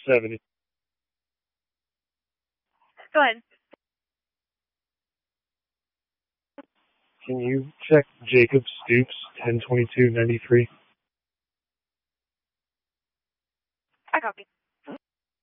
70. Go ahead. Can you check Jacob Stoops, 102293? I copy.